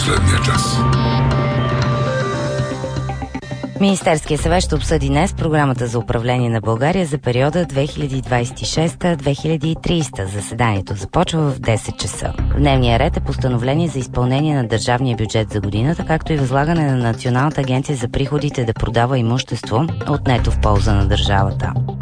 последния час. Министерският съвет ще обсъди днес програмата за управление на България за периода 2026-2030. Заседанието започва в 10 часа. В дневния ред е постановление за изпълнение на държавния бюджет за годината, както и възлагане на Националната агенция за приходите да продава имущество, отнето в полза на държавата.